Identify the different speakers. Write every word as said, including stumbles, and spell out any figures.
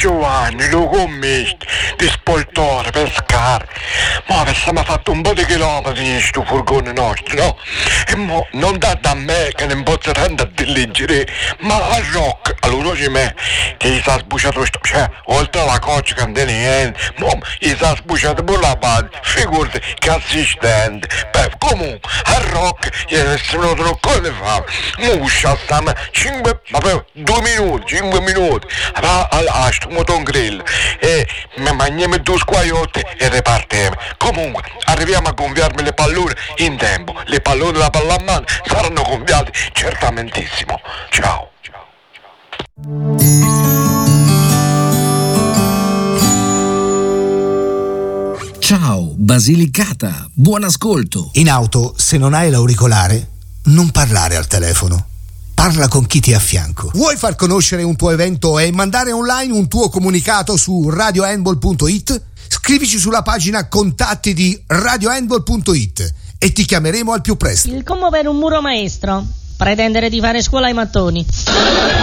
Speaker 1: Giovanni, lo commetti, di spoltore, pescare. Ma abbiamo fatto un po' di chilometri in questo furgone nostro, no? E mo non dà da me che non posso tanto a leggere, ma a Rock, allora c'è me, che gli sa sbucciato, cioè, oltre alla coccia che non tiene niente, mo gli sa sbucciato pure la base, figurati che assistente. Beh, comunque, a Rock gli è venuto un co' di fame, mo usciamo cinque, ma poi due minuti, cinque minuti, a, a, a sto moton grill, e mi mangiamo due squagliotti e ripartiamo. Comunque, arriviamo a gonfiarmi le pallone in tempo, le pallone della pallamano saranno gonfiate certamentissimo. Ciao.
Speaker 2: Ciao, Basilicata, buon ascolto.
Speaker 3: In auto, se non hai l'auricolare, non parlare al telefono. Parla con chi ti è a fianco. Vuoi far conoscere un tuo evento e mandare online un tuo comunicato su radio handball punto it? Scrivici sulla pagina contatti di radio handball punto it e ti chiameremo al più presto.
Speaker 4: Il commo per un muro maestro. Pretendere di fare scuola ai mattoni.